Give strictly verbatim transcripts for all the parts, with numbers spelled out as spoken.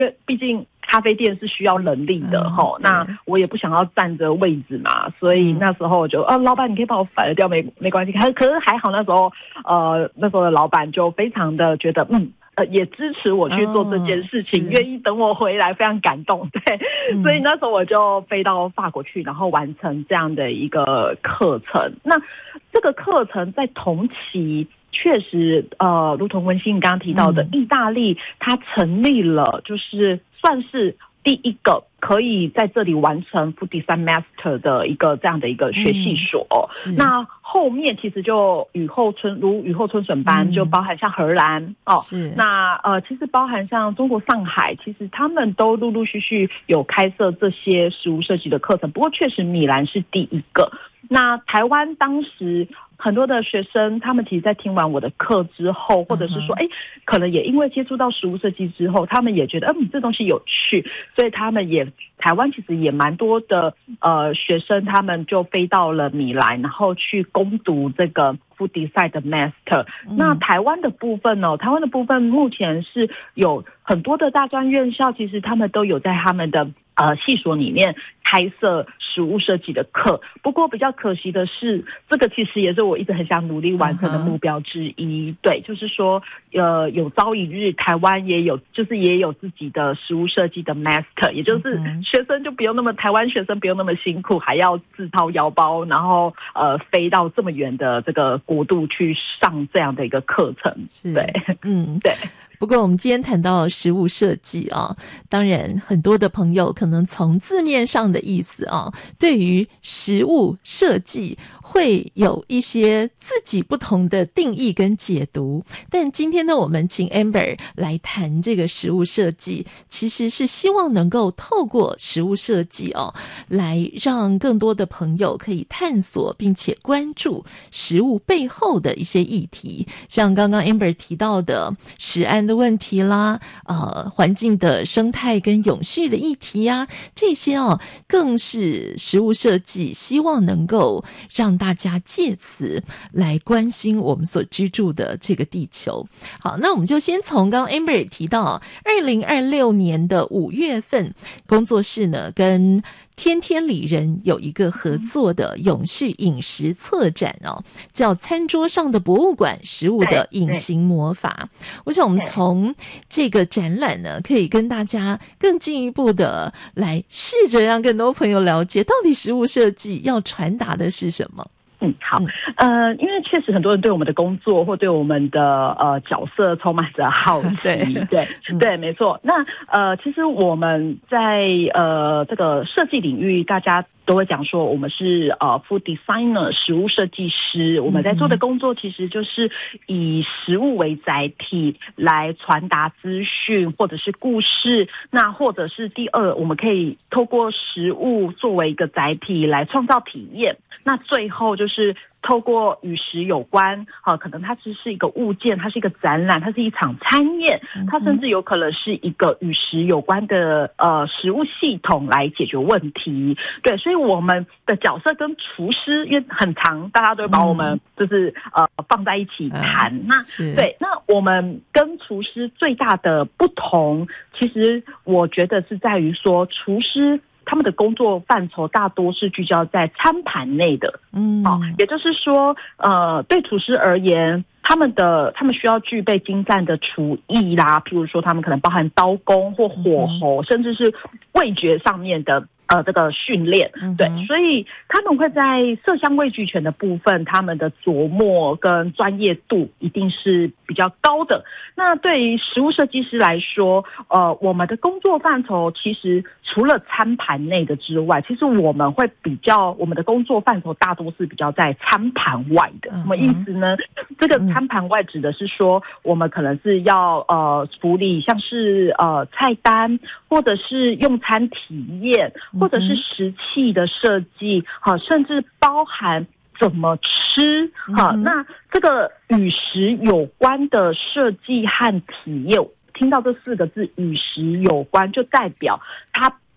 因为毕竟咖啡店是需要人力的齁、嗯，那我也不想要占着位置嘛，所以那时候我就，呃、嗯啊，老板你可以把我反了掉，没没关系。可是可是还好那时候，呃，那时候的老板就非常的觉得，嗯。呃，也支持我去做这件事情，愿、哦、意等我回来，非常感动。对、嗯，所以那时候我就飞到法国去，然后完成这样的一个课程。那这个课程在同期确实，呃，如同文心你刚刚提到的，嗯、意大利它成立了，就是算是第一个可以在这里完成 Food Design Master 的一个这样的一个学习所。嗯、那后面其实就雨后春如雨后春笋般，嗯、就包含像荷兰哦，那呃，其实包含像中国上海，其实他们都陆陆续续有开设这些食物设计的课程。不过确实米兰是第一个。那台湾当时很多的学生，他们其实在听完我的课之后，或者是说，哎，可能也因为接触到食物设计之后，他们也觉得，嗯，这东西有趣，所以他们也台湾其实也蛮多的呃学生，他们就飞到了米兰，然后去攻读这个 Food Design 的 Master。嗯、那台湾的部分呢，台湾的部分目前是有很多的大专院校，其实他们都有在他们的呃系所里面开设食物设计的课。不过比较可惜的是，这个其实也是我一直很想努力完成的目标之一。Uh-huh. 对，就是说，呃，有朝一日台湾也有，就是也有自己的食物设计的 Master， 也就是学生就不用那么，台湾学生不用那么辛苦，还要自掏腰包，然后呃飞到这么远的这个国度去上这样的一个课程。对， 嗯， 对。 不过我们今天谈到食物设计啊，当然很多的朋友可能从字面上的意思啊，对于食物设计会有一些自己不同的定义跟解读。但今天呢，我们请 Amber 来谈这个食物设计，其实是希望能够透过食物设计哦，来让更多的朋友可以探索并且关注食物背后的一些议题，像刚刚 Amber 提到的食安的问题啦，呃，环境的生态跟永续的议题啊，这些哦，更是食物设计希望能够让大家借此来关心我们所居住的这个地球。好，那我们就先从刚刚 Amber 也提到，二零二六年的五月份，工作室呢跟天天里人有一个合作的永续饮食策展哦，叫餐桌上的博物馆，食物的隐形魔法。我想我们从这个展览呢，可以跟大家更进一步的来试着让更多朋友了解，到底食物设计要传达的是什么。 嗯，好，呃，因为确实很多人对我们的工作或对我们的呃角色充满着好奇，对对、嗯、对，没错。那呃，其实我们在呃这个设计领域，大家都会讲说我们是呃 food designer 食物设计师，我们在做的工作其实就是以食物为载体来传达资讯或者是故事，那或者是第二，我们可以透过食物作为一个载体来创造体验，那最后就是透过与食有关，呃、可能它只是一个物件，它是一个展览，它是一场餐宴，它甚至有可能是一个与食有关的呃食物系统来解决问题。对，所以我们的角色跟厨师，因为很长，大家都会把我们就是呃放在一起谈。嗯、那对，那我们跟厨师最大的不同，其实我觉得是在于说，厨师他们的工作范畴大多是聚焦在餐盘内的，嗯，哦，也就是说，呃，对厨师而言，他们的他们需要具备精湛的厨艺啦，譬如说他们可能包含刀工或火候，嗯、甚至是味觉上面的呃这个训练，对，嗯、所以他们会在色香味俱全的部分，他们的琢磨跟专业度一定是比较高的。那对于食物设计师来说，呃，我们的工作范畴其实除了餐盘内的之外，其实我们会比较我们的工作范畴大多是比较在餐盘外的。什么意思呢？这个餐盘外指的是说，我们可能是要呃处理像是呃菜单，或者是用餐体验，或者是食器的设计，好，甚至包含怎么吃，好，那这个与食有关的设计和体验，听到这四个字与食有关，就代表它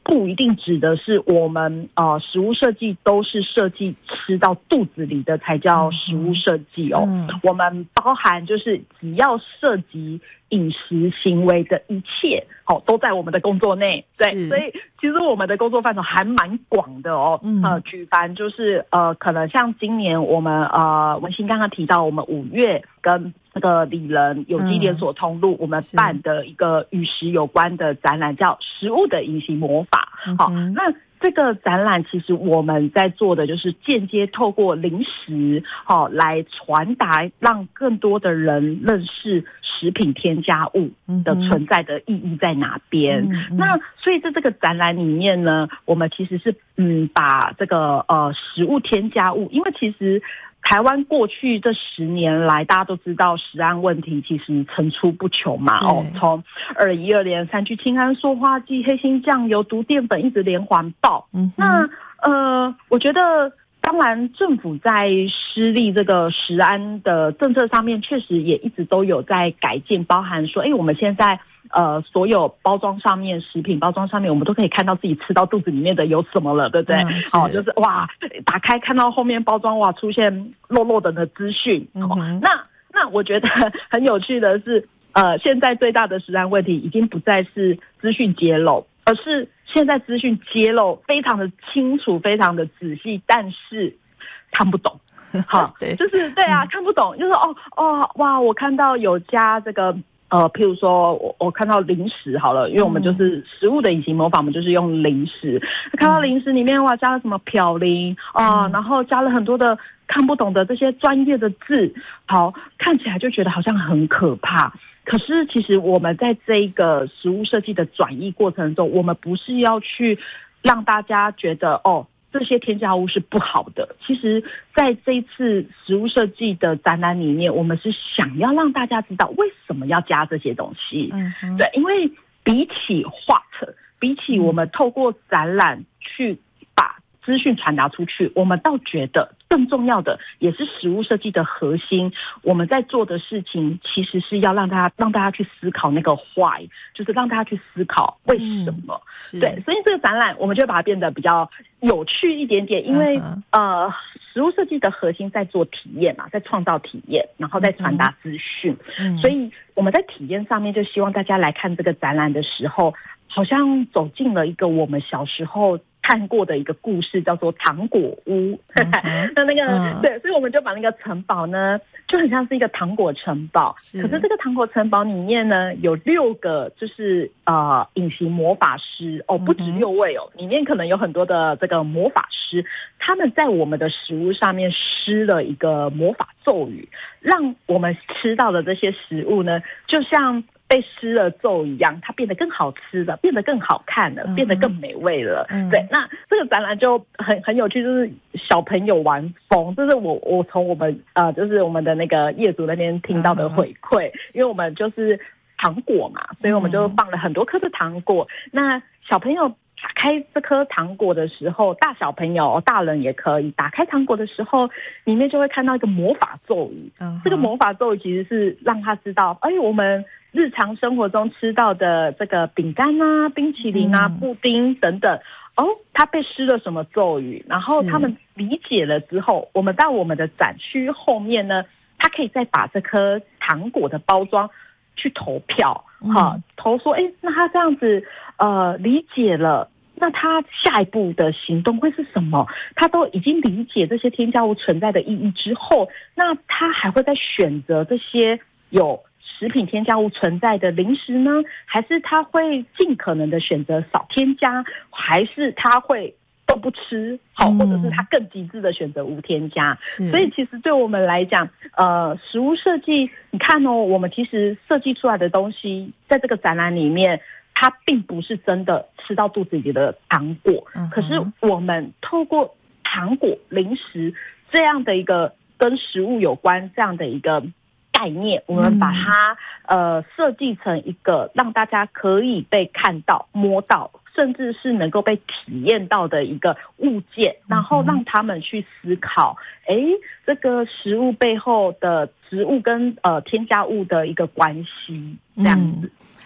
不一定指的是我们呃食物设计都是设计吃到肚子里的才叫食物设计哦。嗯、我们包含就是只要涉及饮食行为的一切，哦，都在我们的工作内。对，所以其实我们的工作范畴还蛮广的哦。嗯、呃，举凡就是呃，可能像今年我们呃文心刚刚提到，我们五月跟那个里仁有机连锁通路，嗯、我们办的一个与食有关的展览，叫食物的隐形魔法。好、嗯，那这个展览其实我们在做的就是间接透过零食，好、来传达，让更多的人认识食品添加物的存在的意义在哪边。嗯嗯、那所以在这个展览里面呢，我们其实是嗯把这个呃食物添加物，因为其实台湾过去这十年来，大家都知道食安问题其实层出不穷嘛。哦，从二零一二年三聚氰胺塑化剂、黑心酱油、毒淀粉，一直连环爆。嗯，那呃，我觉得当然政府在施力这个食安的政策上面，确实也一直都有在改进，包含说，哎，我们现在呃，所有包装上面，食品包装上面，我们都可以看到自己吃到肚子里面的有什么了，对不对？嗯、哦，就是哇，打开看到后面包装，哇，出现漏漏的的资讯。嗯、哦，那那我觉得很有趣的是，呃，现在最大的食安问题已经不再是资讯揭露，而是现在资讯揭露非常的清楚，非常的仔细，但是看不懂。好，对，就是对啊，嗯、看不懂，就是哦哦哇，我看到有加这个。呃，譬如说我我看到零食好了，因为我们就是食物的隐形魔法，我们就是用零食。看到零食里面哇，加了什么嘌呤啊，然后加了很多的看不懂的这些专业的字，好，看起来就觉得好像很可怕。可是其实我们在这个食物设计的转译过程中，我们不是要去让大家觉得哦，这些添加物是不好的。其实在这一次食物设计的展览里面，我们是想要让大家知道为什么要加这些东西。嗯，对，因为比起画册，比起我们透过展览去把资讯传达出去，我们倒觉得更重要的也是食物设计的核心，我们在做的事情其实是要让大家让大家去思考那个 why， 就是让大家去思考为什么。嗯、对，所以这个展览我们就把它变得比较有趣一点点，因为、uh-huh. 呃，食物设计的核心在做体验嘛，在创造体验，然后再传达资讯。嗯、所以我们在体验上面就希望大家来看这个展览的时候，好像走进了一个我们小时候看过的一个故事，叫做糖果屋。Uh-huh. 那那个、uh-huh. 对，所以我们就把那个城堡呢，就很像是一个糖果城堡。是，可是这个糖果城堡里面呢，有六个就是呃隐形魔法师哦，不止六位哦， uh-huh. 里面可能有很多的这个魔法师，他们在我们的食物上面施了一个魔法咒语，让我们吃到的这些食物呢，就像被施了咒一样，它变得更好吃了，变得更好看了，嗯、变得更美味了。嗯、对，那这个展览就很很有趣，就是小朋友玩疯，这是我我从我们呃，就是我们的那个业主那边听到的回馈，嗯、因为我们就是糖果嘛，所以我们就放了很多颗的糖果。嗯、那小朋友打开这颗糖果的时候，大小朋友、大人也可以打开糖果的时候，里面就会看到一个魔法咒语。嗯、这个魔法咒语其实是让他知道，哎，我们日常生活中吃到的这个饼干啊、冰淇淋啊、布丁等等，哦，他被施了什么咒语，然后他们理解了之后，我们到我们的展区后面呢，他可以再把这颗糖果的包装去投票，哈、嗯，投说，哎，那他这样子呃理解了。那他下一步的行动会是什么？他都已经理解这些添加物存在的意义之后，那他还会再选择这些有食品添加物存在的零食呢？还是他会尽可能的选择少添加？还是他会都不吃？好，或者是他更极致的选择无添加？嗯、所以其实对我们来讲，呃，食物设计，你看哦，我们其实设计出来的东西，在这个展览里面。它并不是真的吃到肚子里的糖果，嗯、可是我们透过糖果、零食这样的一个跟食物有关这样的一个概念，我们把它、嗯、呃设计成一个让大家可以被看到、摸到，甚至是能够被体验到的一个物件，然后让他们去思考，哎，这个食物背后的植物跟呃添加物的一个关系，这样子。嗯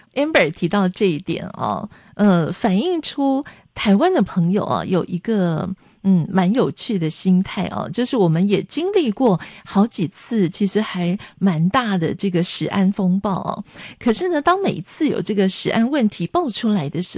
Amber 提到这一点哦，呃，反映出台湾的朋友啊有一个嗯蛮有趣的心态哦，就是我们也经历过好几次，其实还蛮大的这个食安风暴哦。可是呢，当每一次有这个食安问题爆出来的时候，